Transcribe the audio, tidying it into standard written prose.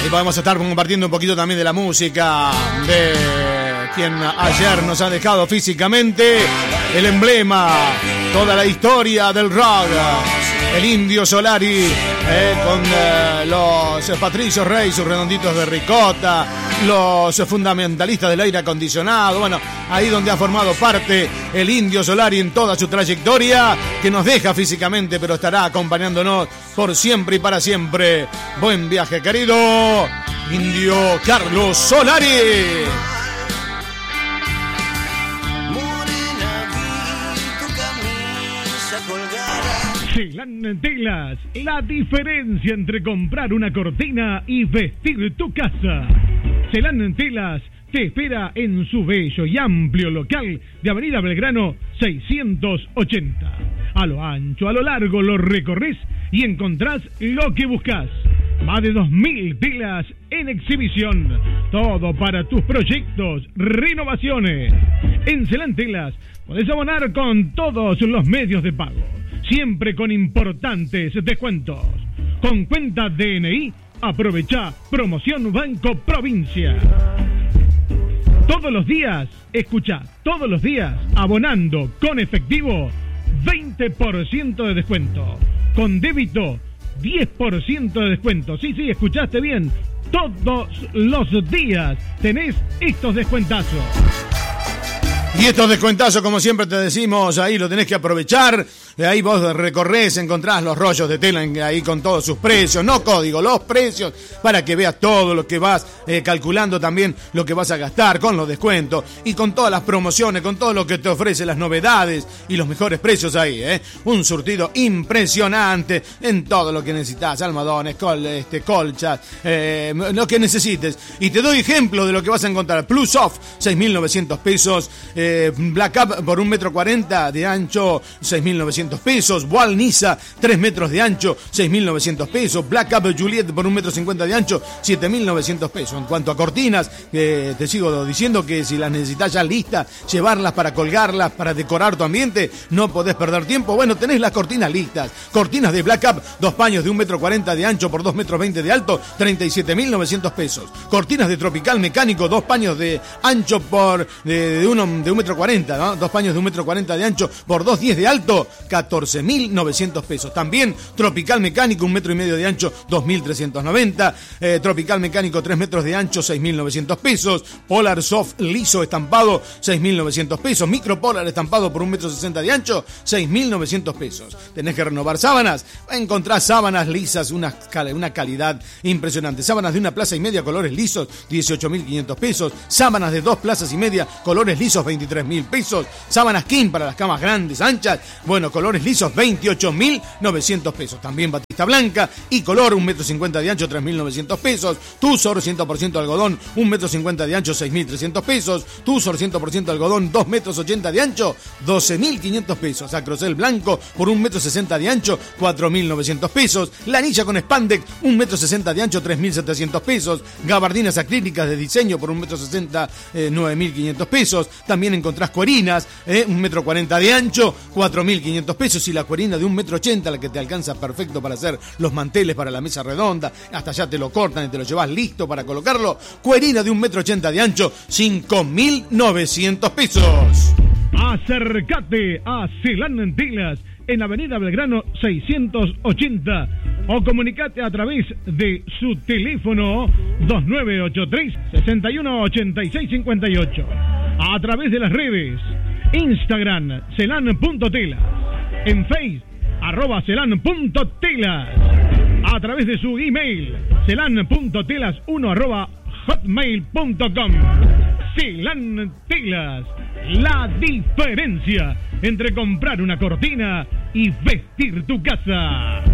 Y podemos estar compartiendo un poquito también de la música de quien ayer nos ha dejado físicamente, el emblema, toda la historia del rock, el Indio Solari, con los Patricio Rey, sus redonditos de ricota, los fundamentalistas del aire acondicionado. Bueno, ahí donde ha formado parte el Indio Solari en toda su trayectoria, que nos deja físicamente, pero estará acompañándonos por siempre y para siempre. Buen viaje, querido Indio Carlos Solari. Celán Telas, la diferencia entre comprar una cortina y vestir tu casa. Celán Telas te espera en su bello y amplio local de Avenida Belgrano 680. A lo ancho, a lo largo lo recorres y encontrás lo que buscas. Más de 2.000 telas en exhibición. Todo para tus proyectos, renovaciones. En Celán Telas podés abonar con todos los medios de pago, siempre con importantes descuentos. Con cuenta DNI, aprovecha promoción Banco Provincia. Todos los días, escucha, todos los días, abonando con efectivo, 20% de descuento. Con débito, 10% de descuento. Sí, escuchaste bien. Todos los días tenés estos descuentazos. Y estos descuentazos, como siempre te decimos, ahí lo tenés que aprovechar. De ahí vos recorrés, encontrás los rollos de tela ahí con todos sus precios, no código, los precios, para que veas todo lo que vas calculando, también lo que vas a gastar con los descuentos y con todas las promociones, con todo lo que te ofrece, las novedades y los mejores precios ahí, un surtido impresionante en todo lo que necesitas, almohadones, colchas, lo que necesites. Y te doy ejemplo de lo que vas a encontrar. Plus Off, 6.900 pesos. Black Up por 1,40 m de ancho, 6.900 pesos. Wall Nisa, 3 metros de ancho, 6.900 pesos. Black Up Juliet por 1,50 m de ancho, 7.900 pesos. En cuanto a cortinas, te sigo diciendo que si las necesitas ya listas, llevarlas para colgarlas, para decorar tu ambiente, no podés perder tiempo. Bueno, tenés las cortinas listas. Cortinas de Black Up, 2 paños de 1,40 m de ancho por 2,20 metros de alto, 37.900 pesos. Cortinas de Tropical Mecánico, 2 paños de ancho por de 1,40 m, ¿no? 2 paños de 1,40 m de ancho por 2,10 m de alto, 14.900 pesos. También Tropical Mecánico, 1,5 m de ancho, 2.390. Tropical Mecánico, 3 metros de ancho, 6.900 pesos. Polar Soft liso estampado, 6.900 pesos. Micro Polar estampado por 1,60 m de ancho, 6.900 pesos. Tenés que renovar sábanas. Encontrás sábanas lisas, una calidad impresionante. Sábanas de 1 plaza y media, colores lisos, 18.500 pesos. Sábanas de 2 plazas y media, colores lisos, 23.000 pesos. Sábanas King para las camas grandes, anchas, bueno, colores lisos, 28.900 pesos. También batista blanca y color, 1,50 m de ancho, 3.900 pesos. Tussor 100% algodón, 1,50 m de ancho, 6.300 pesos. Tussor 100% algodón, 2,80 m de ancho, 12.500 pesos. Acrocel blanco por 1,60 m de ancho, 4.900 pesos. Lanilla con spandex, 1,60 m de ancho, 3.700 pesos. Gabardinas acrílicas de diseño por 1,60 m, 9.500 pesos. También encontrás cuerinas, 1,40 m de ancho, 4.500 pesos. Y la cuerina de 1,80 m, la que te alcanza perfecto para hacer los manteles para la mesa redonda, hasta allá te lo cortan y te lo llevas listo para colocarlo. Cuerina de 1,80 m de ancho, 5.900 pesos. Acércate a Celán Telas en Avenida Belgrano 680 o comunicate a través de su teléfono 2983 618658, a través de las redes Instagram celán.telas, en Facebook @celán.telas, a través de su email celán.telas1@hotmail.com. Celán Telas, la diferencia entre comprar una cortina y vestir tu casa.